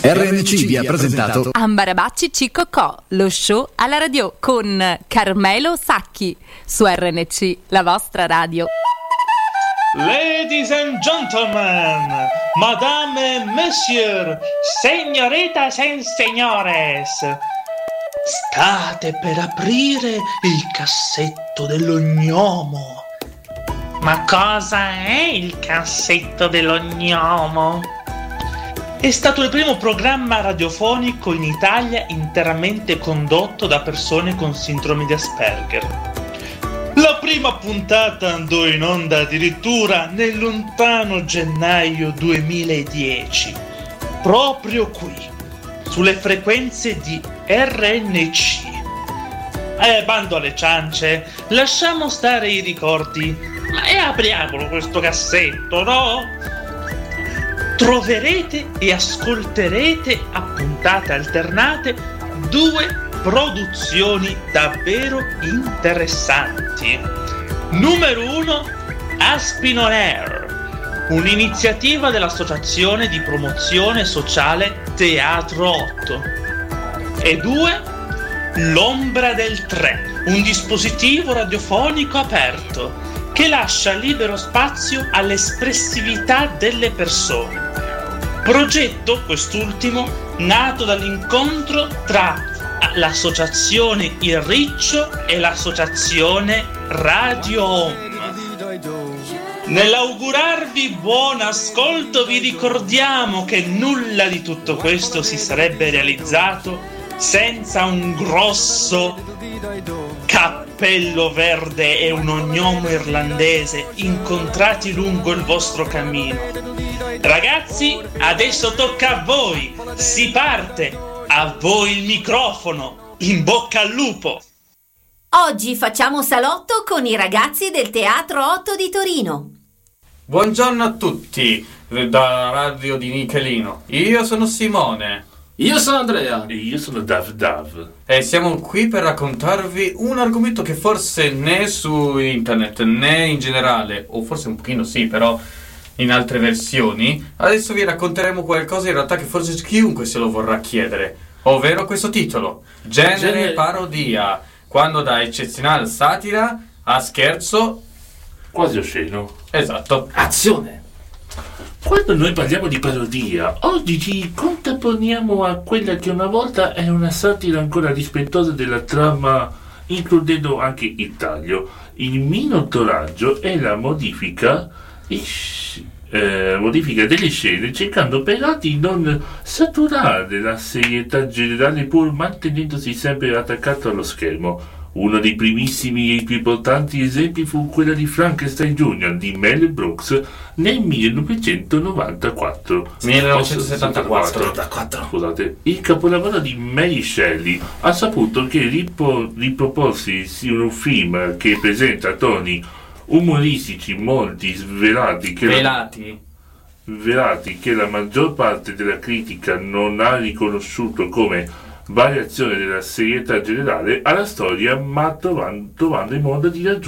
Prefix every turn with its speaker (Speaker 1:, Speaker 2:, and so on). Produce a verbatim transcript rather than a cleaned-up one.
Speaker 1: R N C vi ha presentato
Speaker 2: Ambarabacci Cicocò, lo show alla radio con Carmelo Sacchi su R N C, la vostra radio.
Speaker 3: Ladies and gentlemen, madame et monsieur, señoritas and señores, state per aprire il cassetto dell'ognomo. Ma cosa è il cassetto dell'ognomo? È stato il primo programma radiofonico in Italia interamente condotto da persone con sindrome di Asperger. La prima puntata andò in onda addirittura nel lontano gennaio duemiladieci, proprio qui, sulle frequenze di R N C. Eh, bando alle ciance, lasciamo stare i ricordi, ma e apriamolo questo cassetto, no? Troverete e ascolterete a puntate alternate due produzioni davvero interessanti. Numero uno, Aspin on Air, un'iniziativa dell'Associazione di Promozione Sociale Teatro otto. E due, L'Ombra del Tre, un dispositivo radiofonico aperto che lascia libero spazio all'espressività delle persone. Progetto, quest'ultimo, nato dall'incontro tra l'associazione Il Riccio e l'associazione Radio Home. Nell'augurarvi buon ascolto vi ricordiamo che nulla di tutto questo si sarebbe realizzato senza un grosso cappello verde e un ognomo irlandese incontrati lungo il vostro cammino. Ragazzi, adesso tocca a voi, si parte, a voi il microfono, in bocca al lupo.
Speaker 4: Oggi facciamo salotto con i ragazzi del Teatro otto di Torino.
Speaker 5: Buongiorno a tutti, da Radio di Nichelino. Io sono Simone.
Speaker 6: Io sono Andrea.
Speaker 7: E io sono Dav Dav.
Speaker 5: E siamo qui per raccontarvi un argomento che forse né su internet né in generale, o forse un pochino sì, però in altre versioni, adesso vi racconteremo qualcosa in realtà che forse chiunque se lo vorrà chiedere, ovvero questo titolo: Genere, Genere... parodia, quando da eccezionale satira a scherzo
Speaker 7: quasi osceno.
Speaker 5: Esatto.
Speaker 6: Azione!
Speaker 7: Quando noi parliamo di parodia, oggi ci contrapponiamo a quella che una volta era una satira ancora rispettosa della trama, includendo anche il taglio. Il minotauraggio è la modifica, eh, modifica delle scene, cercando però di non saturare la serietà generale pur mantenendosi sempre attaccato allo schermo. Uno dei primissimi e più importanti esempi fu quella di Frankenstein Junior di Mel Brooks nel millenovecentonovantaquattro.
Speaker 5: millenovecentosettantaquattro.
Speaker 7: Scusate. Il capolavoro di Mary Shelley ha saputo che ripo- riproporsi un film che presenta toni umoristici molti svelati che
Speaker 5: velati
Speaker 7: la, velati che la maggior parte della critica non ha riconosciuto come variazione della serietà generale alla storia, ma trovando, trovando il modo di raggiungere